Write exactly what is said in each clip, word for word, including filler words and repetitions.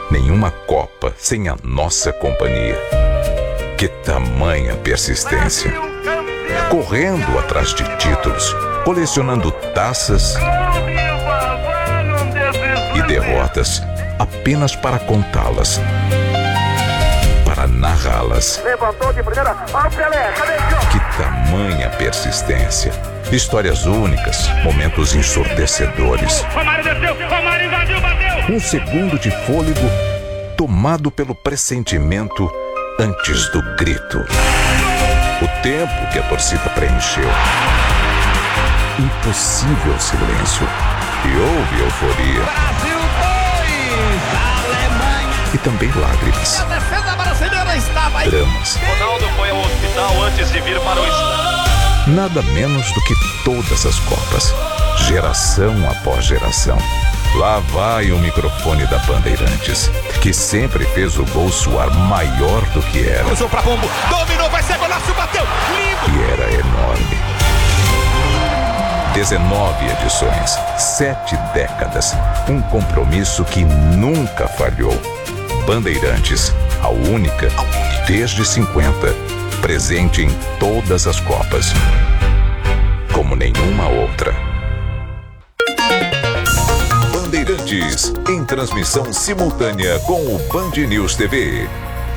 Nenhuma Copa sem a nossa companhia. Que tamanha persistência! Correndo atrás de títulos, colecionando taças e derrotas apenas para contá-las, para narrá-las. Levantou de primeira, ó Pelé, cadê? Que tamanha persistência! Histórias únicas, momentos ensurdecedores. Um segundo de fôlego tomado pelo pressentimento antes do grito. O tempo que a torcida preencheu. Impossível silêncio. E houve euforia. Brasil dois, Alemanha. E também lágrimas. A defesa brasileira estava aí. Dramas. Ronaldo foi ao hospital antes de vir para o estádio. Nada menos do que todas as Copas. Geração após geração. Lá vai o microfone da Bandeirantes, que sempre fez o gol soar maior do que era. Cruzou pra Pombo, dominou, vai ser golaço, bateu, lindo! E era enorme. dezenove edições, sete décadas, um compromisso que nunca falhou. Bandeirantes, a única, desde cinquenta, presente em todas as Copas, como nenhuma outra. Bandeirantes, em transmissão simultânea com o Band News T V.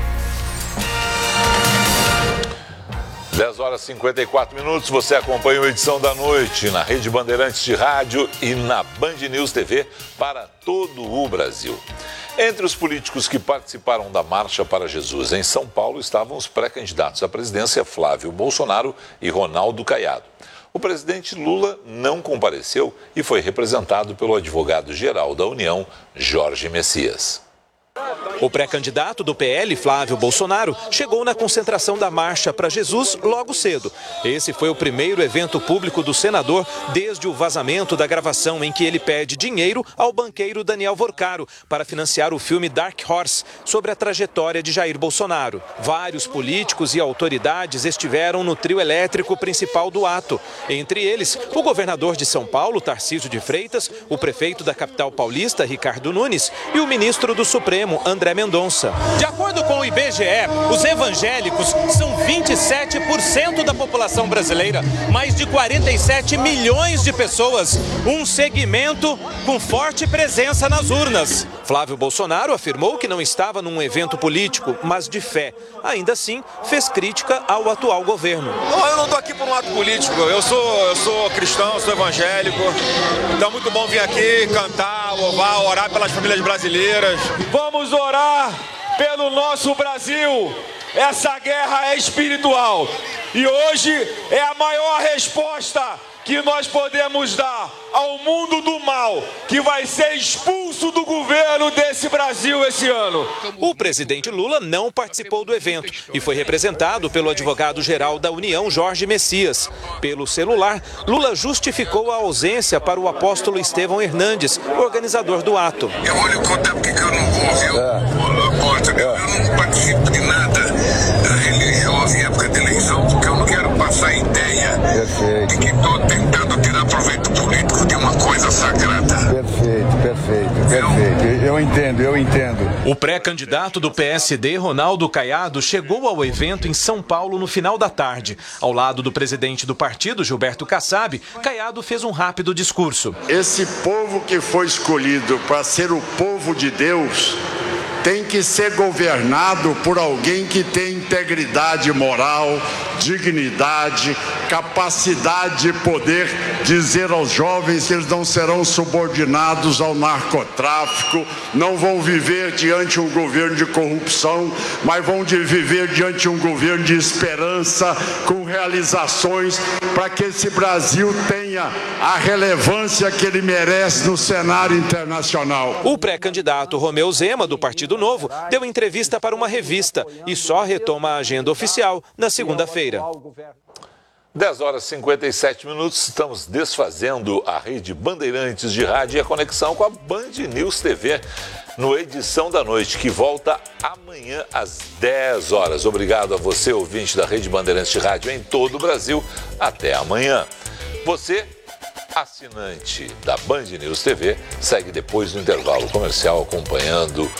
dez horas e cinquenta e quatro minutos, você acompanha a edição da noite na Rede Bandeirantes de Rádio e na Band News T V para todo o Brasil. Entre os políticos que participaram da Marcha para Jesus em São Paulo estavam os pré-candidatos à presidência Flávio Bolsonaro e Ronaldo Caiado. O presidente Lula não compareceu e foi representado pelo advogado-geral da União, Jorge Messias. O pré-candidato do P L, Flávio Bolsonaro, chegou na concentração da Marcha para Jesus logo cedo. Esse foi o primeiro evento público do senador desde o vazamento da gravação em que ele pede dinheiro ao banqueiro Daniel Vorcaro para financiar o filme Dark Horse sobre a trajetória de Jair Bolsonaro. Vários políticos e autoridades estiveram no trio elétrico principal do ato. Entre eles, o governador de São Paulo, Tarcísio de Freitas, o prefeito da capital paulista, Ricardo Nunes, e o ministro do Supremo, André Mendonça. De acordo com o I B G E, os evangélicos são vinte e sete por cento da população brasileira, mais de quarenta e sete milhões de pessoas, um segmento com forte presença nas urnas. Flávio Bolsonaro afirmou que não estava num evento político, mas de fé. Ainda assim, fez crítica ao atual governo. Não, eu não estou aqui por um ato político, eu sou, eu sou cristão, eu sou evangélico, então é muito bom vir aqui cantar, louvar, orar pelas famílias brasileiras. Vamos orar pelo nosso Brasil. Essa guerra é espiritual e hoje é a maior resposta que nós podemos dar ao mundo do mal, que vai ser expulso do governo desse Brasil esse ano. O presidente Lula não participou do evento e foi representado pelo advogado-geral da União, Jorge Messias. Pelo celular, Lula justificou a ausência para o apóstolo Estevão Hernandes, organizador do ato. Eu vou lhe contar porque que eu não vou, viu? É. Eu não participo de nada religioso em época de eleição, porque eu não quero passar a ideia Perfeito. de que estou tentando tirar proveito político de uma coisa sagrada. Perfeito, perfeito, perfeito. Eu entendo, eu entendo. O pré-candidato do P S D, Ronaldo Caiado, chegou ao evento em São Paulo no final da tarde. Ao lado do presidente do partido, Gilberto Kassab, Caiado fez um rápido discurso. Esse povo que foi escolhido para ser o povo de Deus tem que ser governado por alguém que tem integridade moral, dignidade, capacidade de poder dizer aos jovens que eles não serão subordinados ao narcotráfico, não vão viver diante de um governo de corrupção, mas vão de viver diante de um governo de esperança, com realizações, para que esse Brasil tenha a relevância que ele merece no cenário internacional. O pré-candidato Romeu Zema, do Partido Novo, deu entrevista para uma revista e só retoma a agenda oficial na segunda-feira. dez horas e cinquenta e sete minutos, estamos desfazendo a rede Bandeirantes de Rádio e a conexão com a Band News T V no Edição da Noite, que volta amanhã às dez horas. Obrigado a você, ouvinte da rede Bandeirantes de Rádio em todo o Brasil. Até amanhã. Você, assinante da Band News T V, segue depois do intervalo comercial acompanhando